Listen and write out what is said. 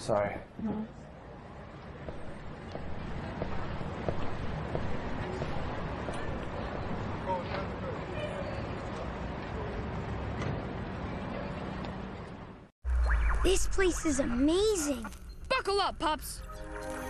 Sorry. No. This place is amazing. Buckle up, pups!